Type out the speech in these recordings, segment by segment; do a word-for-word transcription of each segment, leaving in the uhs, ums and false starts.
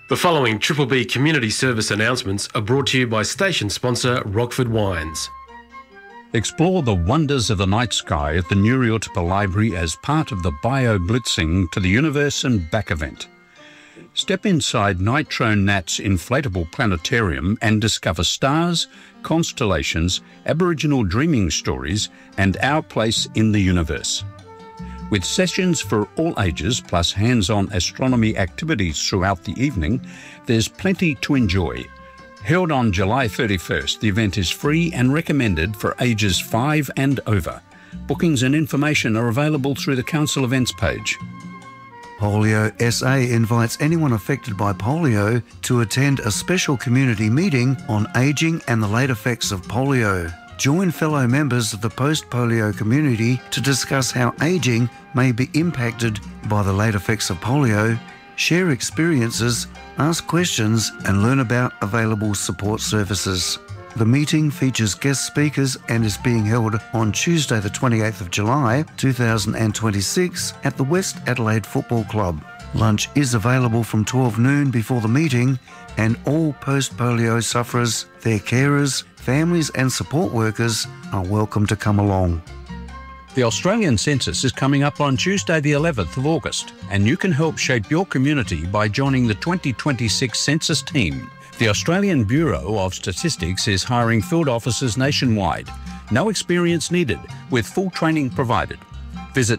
The following Triple B community service announcements are brought to you by station sponsor Rockford Wines. Explore the wonders of the night sky at the Nuriotpa Library as part of the Bio-Blitzing to the Universe and Back event. Step inside Nitro Nat's inflatable planetarium and discover stars, constellations, Aboriginal dreaming stories, and our place in the universe. With sessions for all ages plus hands-on astronomy activities throughout the evening, there's plenty to enjoy. Held on July thirty-first, the event is free and recommended for ages five and over. Bookings and information are available through the Council events page. Polio S A invites anyone affected by polio to attend a special community meeting on ageing and the late effects of polio. Join fellow members of the post-polio community to discuss how ageing may be impacted by the late effects of polio, share experiences, ask questions and learn about available support services. The meeting features guest speakers and is being held on Tuesday the twenty-eighth of July two thousand twenty-six at the West Adelaide Football Club. Lunch is available from twelve noon before the meeting, and all post-polio sufferers, their carers, families and support workers are welcome to come along. The Australian Census is coming up on Tuesday the eleventh of August, and you can help shape your community by joining the twenty twenty-six Census team. The Australian Bureau of Statistics is hiring field officers nationwide. No experience needed, with full training provided. Visit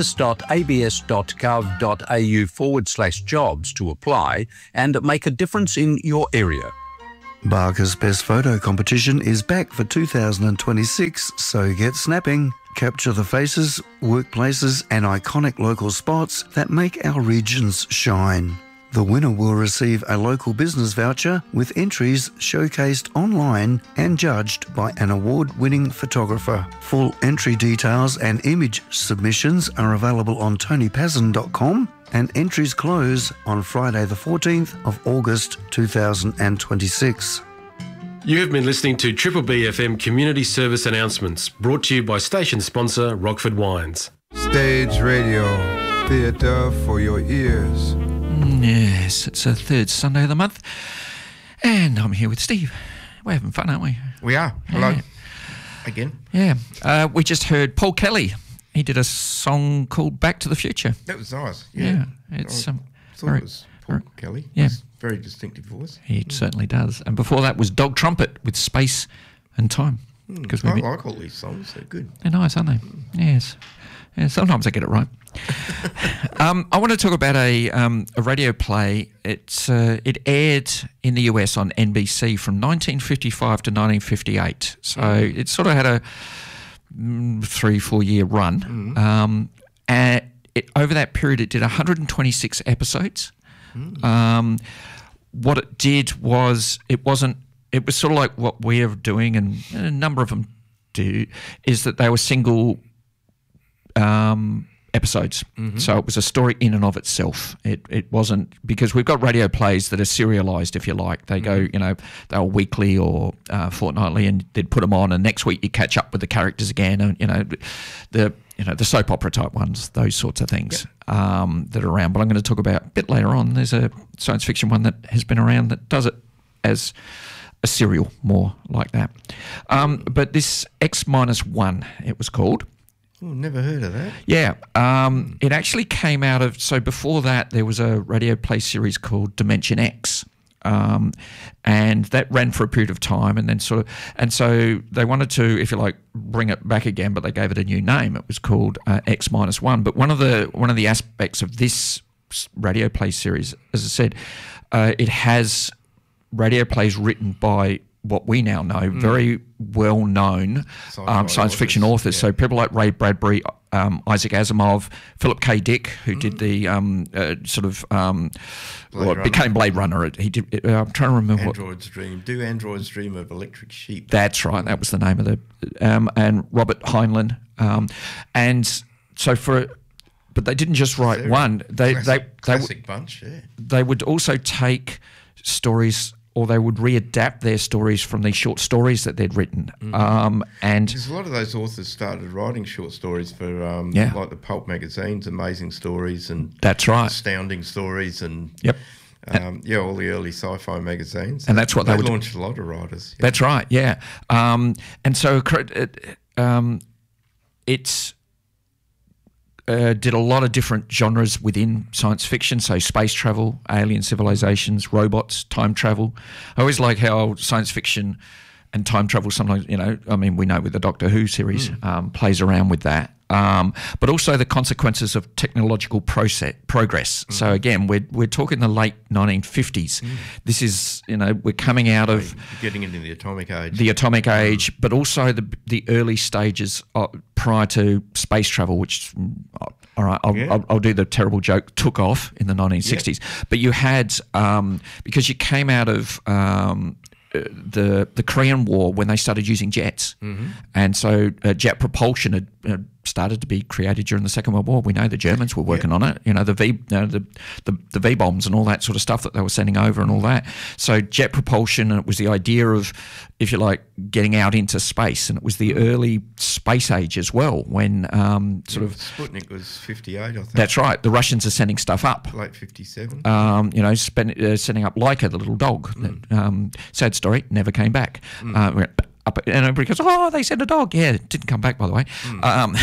census.abs.gov.au forward slash jobs to apply and make a difference in your area. Barker's Best Photo Competition is back for two thousand twenty-six, so get snapping. Capture the faces, workplaces and iconic local spots that make our regions shine. The winner will receive a local business voucher with entries showcased online and judged by an award-winning photographer. Full entry details and image submissions are available on tony pazin dot com, and entries close on Friday the fourteenth of August two thousand twenty-six. You have been listening to Triple B F M community service announcements brought to you by station sponsor Rockford Wines. Stage radio, theatre for your ears. Yes, it's the third Sunday of the month, and I'm here with Steve. We're having fun, aren't we? We are. Hello. Yeah. Again. Yeah. Uh, we just heard Paul Kelly. He did a song called Back to the Future. That was nice. Yeah. Yeah, it's um, I thought very, it was Paul very, Kelly. Yeah. It's very distinctive voice. He mm. certainly does. And before that was Dog Trumpet with Space and Time. Mm, I been, like all these songs. They're good. They're nice, aren't they? Mm. Yes. Yeah, sometimes I get it right. um, I want to talk about a um, a radio play. It's uh, it aired in the U S on N B C from nineteen fifty-five to nineteen fifty-eight. So mm. it sort of had a mm, three, four year run. Mm. Um, and it, over that period, it did one hundred twenty-six episodes. Mm. Um, what it did was it wasn't. It was sort of like what we're doing, and a number of them do, is that they were single um, episodes. Mm-hmm. So it was a story in and of itself. It it wasn't, because we've got radio plays that are serialised, if you like. They mm-hmm. go, you know, they were weekly or uh, fortnightly, and they'd put them on, and next week you catch up with the characters again, and you know, the you know the soap opera type ones, those sorts of things yep. um, that are around. But I'm going to talk about a bit later on. There's a science fiction one that has been around that does it as a serial, more like that. Um, but this X minus one, it was called. Oh, never heard of that. Yeah. Um, it actually came out of, so before that there was a radio play series called Dimension X. Um, and that ran for a period of time, and then sort of, and so they wanted to, if you like, bring it back again, but they gave it a new name. It was called uh, X minus one. But one of the one of the aspects of this radio play series, as I said, uh, it has radio plays written by what we now know, mm. very well-known um, science fiction authors. Yeah. So people like Ray Bradbury, um, Isaac Asimov, Philip K. Dick, who mm. did the um, uh, sort of um, well, it became Blade Runner. He did. Uh, I'm trying to remember. Android's what, Dream. Do Android's Dream of Electric Sheep. That's right. That was the name of the. Um, and Robert Heinlein, um, and so for. But they didn't just write They're one. They classic, they they classic bunch. Yeah. They would also take stories, or they would readapt their stories from these short stories that they'd written. Mm-hmm. Um, and because a lot of those authors started writing short stories for um, yeah. like the pulp magazines, Amazing Stories and that's right, Astounding Stories and yep. Um, yeah, all the early sci-fi magazines. And that's what they, they would launched a lot of writers. Yeah. That's right, yeah. Um, and so it, um, it's uh, did a lot of different genres within science fiction, so space travel, alien civilizations, robots, time travel. I always like how science fiction and time travel sometimes, you know, I mean, we know with the Doctor Who series, mm. um, plays around with that. Um, but also the consequences of technological process, progress. Mm. So again, we're we're talking the late nineteen fifties. Mm. This is, you know, we're coming out of You're getting into the atomic age. The atomic age, mm. but also the the early stages of, prior to space travel, which, all right, I'll, yeah. I'll, I'll do the terrible joke, took off in the nineteen sixties. Yeah. But you had, um, because you came out of um, the the Korean War when they started using jets, mm-hmm. and so uh, jet propulsion had uh, started to be created during the Second World War. We know the Germans were working yeah. on it. You know, the V you know, the, the the V bombs and all that sort of stuff that they were sending over and all that. So jet propulsion, and it was the idea of, if you like, getting out into space, and it was the early space age as well. When um, sort yeah, of Sputnik was fifty-eight, I think. That's right. The Russians are sending stuff up. Late fifty-seven. Um, you know, spend, uh, sending up Laika, the little dog. Mm. That, um, sad story, never came back. Mm. Uh, we're up, and everybody goes, "Oh, they sent a dog." Yeah, it didn't come back, by the way. Mm. Um,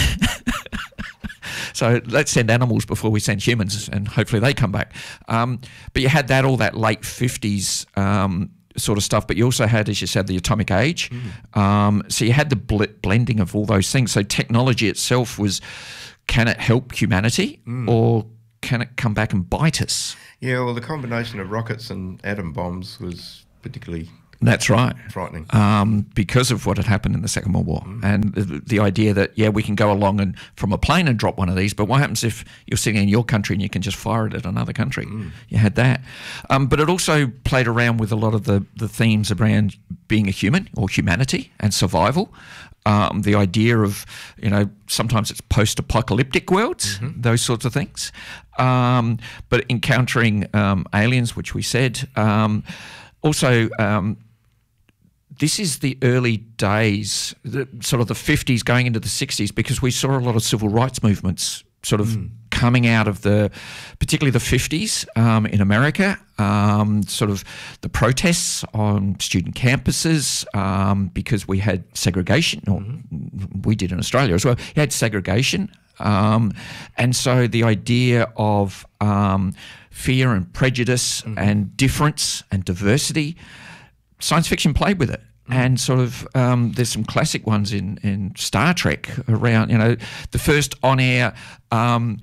so let's send animals before we send humans, and hopefully they come back. Um, but you had that all that late fifties. Um, sort of stuff, but you also had, as you said, the atomic age. Mm. Um, so you had the bl- blending of all those things. So technology itself was, can it help humanity mm. or can it come back and bite us? Yeah, well, the combination of rockets and atom bombs was particularly That's right. frightening. Um, because of what had happened in the Second World War. Mm. And the, the idea that, yeah, we can go along and from a plane and drop one of these, but what happens if you're sitting in your country and you can just fire it at another country? Mm. You had that. Um, but it also played around with a lot of the, the themes around being a human or humanity and survival. Um, the idea of, you know, sometimes it's post-apocalyptic worlds, mm-hmm. those sorts of things. Um, but encountering um, aliens, which we said. Um, also... Um, This is the early days, the, sort of the fifties going into the sixties, because we saw a lot of civil rights movements sort of mm. coming out of the, particularly the fifties um, in America, um, sort of the protests on student campuses um, because we had segregation, or mm-hmm. we did in Australia as well. You had segregation. Um, and so the idea of um, fear and prejudice mm-hmm. and difference and diversity, science fiction played with it. And sort of, um, there's some classic ones in, in Star Trek around, you know, the first on-air um,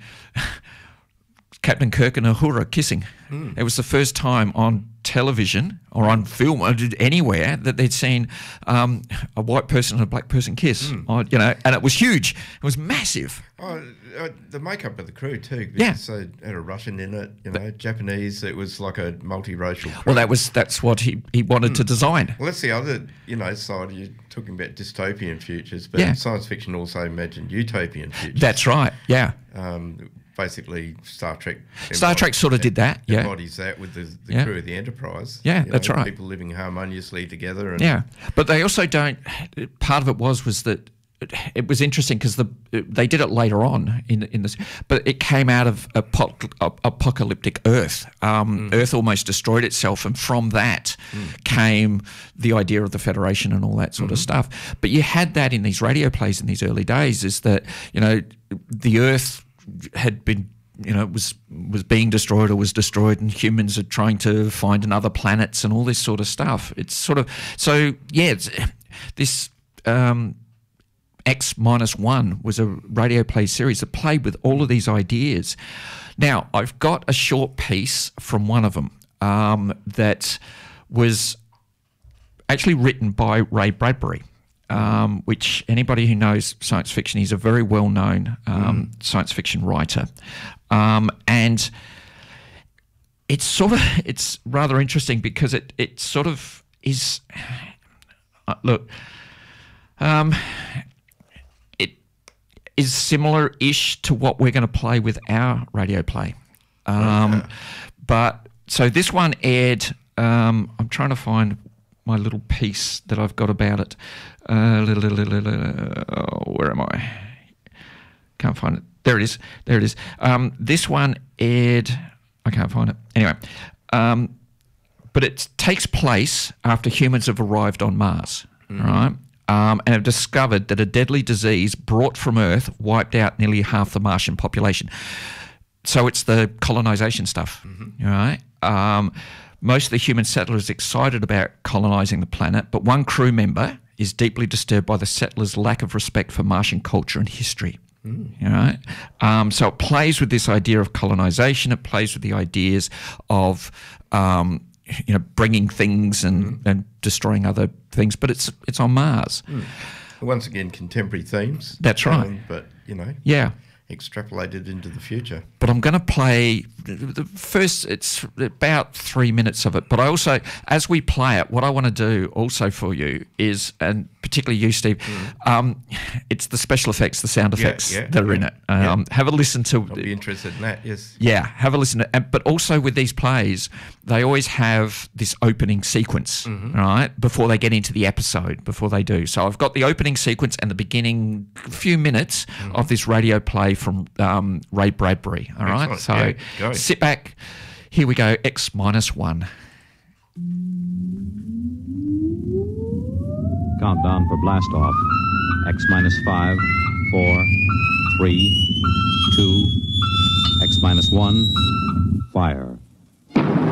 Captain Kirk and Uhura kissing. Mm. It was the first time on television or on film or anywhere that they'd seen um, a white person and a black person kiss. Mm. Or, you know, and it was huge. It was massive. Oh, uh, the makeup of the crew too. Because yeah. they had a Russian in it, you know, but, Japanese. It was like a multiracial crew. Well, that was that's what he, he wanted mm. to design. Well, that's the other, you know, side. You're talking about dystopian futures, but yeah. science fiction also imagined utopian futures. That's right. Yeah. Um, basically, Star Trek. Star Trek sort of did that. Yeah. Embodies that with the, the yeah. crew of the Enterprise. Yeah, you that's know, right. People living harmoniously together. And yeah, but they also don't. Part of it was was that. It was interesting because the they did it later on in in this, but it came out of apoc- apocalyptic Earth. Um, mm. Earth almost destroyed itself, and from that mm. came the idea of the Federation and all that sort mm-hmm. of stuff. But you had that in these radio plays in these early days. Is that, you know, the Earth had been, you know, was was being destroyed or was destroyed, and humans are trying to find another planets and all this sort of stuff. It's sort of so yeah. It's, this. Um, X minus one was a radio play series that played with all of these ideas. Now, I've got a short piece from one of them um, that was actually written by Ray Bradbury, um, which anybody who knows science fiction, he's a very well-known um, mm. science fiction writer. Um, and it's sort of, it's rather interesting because it, it sort of is, uh, look, um, is similar-ish to what we're going to play with our radio play. Um, okay. But, so this one aired, um, I'm trying to find my little piece that I've got about it. Uh, oh, where am I? Can't find it. There it is. There it is. Um, this one aired, I can't find it. Anyway, Um, but it takes place after humans have arrived on Mars, mm. right? Um, and have discovered that a deadly disease brought from Earth wiped out nearly half the Martian population. So it's the colonisation stuff, mm-hmm. right? Um, most of the human settlers are excited about colonising the planet, but one crew member is deeply disturbed by the settlers' lack of respect for Martian culture and history. Mm. Right? Um, so it plays with this idea of colonisation. It plays with the ideas of um, you know, bringing things and, mm. and destroying other things, but it's it's on Mars. Mm. Once again, contemporary themes. That's right. Um, but, you know, yeah, extrapolated into the future. But I'm going to play the first, it's about three minutes of it. But I also, as we play it, what I want to do also for you is, and particularly you, Steve, mm. um, it's the special effects, the sound effects yeah, yeah, that are yeah. in it. Um, yeah. Have a listen to... I'll be interested in that, yes. Yeah, have a listen to it. But also with these plays, they always have this opening sequence, mm-hmm. right, before they get into the episode, before they do. So I've got the opening sequence and the beginning few minutes mm. of this radio play from um, Ray Bradbury, all right? Excellent. So yeah, go. Sit back. Here we go, X minus one. Countdown for blast off. X minus five, four, three, two, X minus one, fire.